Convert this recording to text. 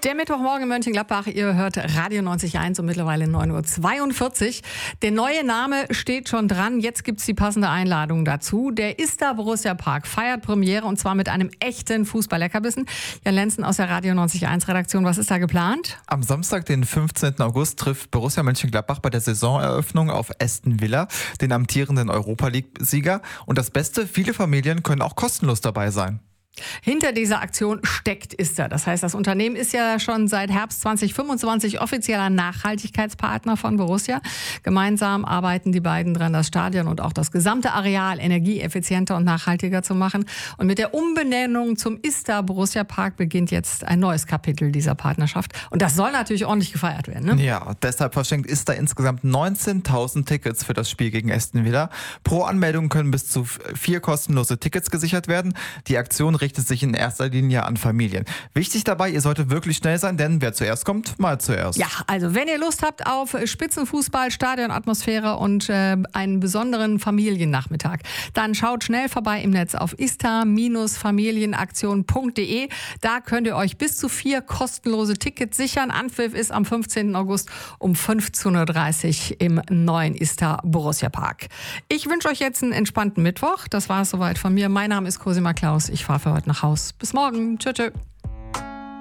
Der Mittwochmorgen in Mönchengladbach, ihr hört Radio 90.1 und mittlerweile 9.42 Uhr. Der neue Name steht schon dran, jetzt gibt's die passende Einladung dazu. Der ISTA Borussia Park feiert Premiere und zwar mit einem echten Fußball-Leckerbissen. Jan Lenzen aus der Radio 90.1 Redaktion, was ist da geplant? Am Samstag, den 15. August, trifft Borussia Mönchengladbach bei der Saisoneröffnung auf Aston Villa, den amtierenden Europa-League-Sieger. Und das Beste, viele Familien können auch kostenlos dabei sein. Hinter dieser Aktion steckt ISTA. Das heißt, das Unternehmen ist ja schon seit Herbst 2025 offizieller Nachhaltigkeitspartner von Borussia. Gemeinsam arbeiten die beiden dran, das Stadion und auch das gesamte Areal energieeffizienter und nachhaltiger zu machen. Und mit der Umbenennung zum ISTA Borussia Park beginnt jetzt ein neues Kapitel dieser Partnerschaft. Und das soll natürlich ordentlich gefeiert werden, ne? Ja, deshalb verschenkt ISTA insgesamt 19.000 Tickets für das Spiel gegen Aston Villa. Pro Anmeldung können bis zu 4 kostenlose Tickets gesichert werden. Die Aktion richtet sich in erster Linie an Familien. Wichtig dabei, ihr solltet wirklich schnell sein, denn wer zuerst kommt, mal zuerst. Ja, also wenn ihr Lust habt auf Spitzenfußball, Stadionatmosphäre und einen besonderen Familiennachmittag, dann schaut schnell vorbei im Netz auf ista-familienaktion.de. Da könnt ihr euch bis zu 4 kostenlose Tickets sichern. Anpfiff ist am 15. August um 15.30 Uhr im neuen ISTA Borussia Park. Ich wünsche euch jetzt einen entspannten Mittwoch. Das war es soweit von mir. Mein Name ist Cosima Klaus. Ich fahre für heute nach Haus. Bis morgen. Tschö, tschö.